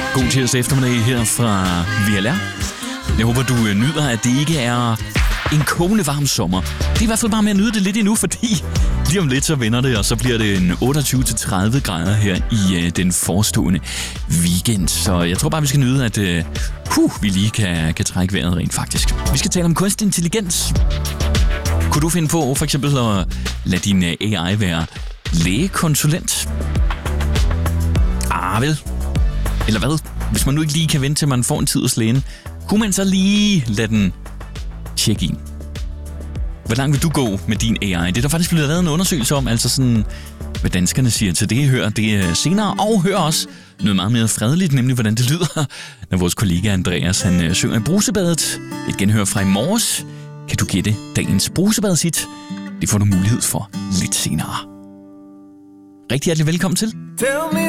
God tirsdag eftermiddag her fra VLR. Jeg håber, du nyder, at det ikke er en kogende varm sommer. Det er i hvert fald bare med at nyde det lidt endnu, fordi lige om lidt så vender det, og så bliver det en 28-30 grader her i den forestående weekend. Så jeg tror bare, vi skal nyde, at vi lige kan trække vejret rent faktisk. Vi skal tale om kunstig intelligens. Kunne du finde på for eksempel at lade din AI være lægekonsulent? Vel. Eller hvad? Hvis man nu ikke lige kan vente til man får en tid hos lægen, kunne man så lige lade den tjekke ind? Hvor langt vil du gå med din AI? Det er der faktisk blevet lavet en undersøgelse om, altså sådan, hvad danskerne siger til det. Hør det senere, og hør også noget meget mere fredeligt, nemlig hvordan det lyder, når vores kollega Andreas han synger i brusebadet. Et genhør fra i morges. Kan du gætte dagens brusebadet-hit? Det får du mulighed for lidt senere. Rigtig hjertelig velkommen til.